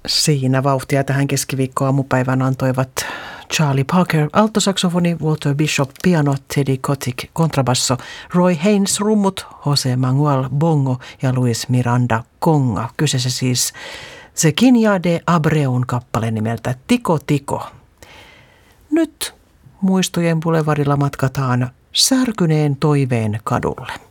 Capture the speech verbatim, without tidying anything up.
Siinä vauhtia tähän keskiviikkoaamupäivään antoivat Charlie Parker, altosaksofoni, Walter Bishop, piano, Teddy Kotick, kontrabasso, Roy Haynes, rummut, Jose Manuel, bongo ja Luis Miranda, konga. Kyseessä siis Zequinia de Abreun kappale nimeltä Tiko Tiko. Nyt muistojen boulevardilla matkataan Särkyneen toiveen kadulle.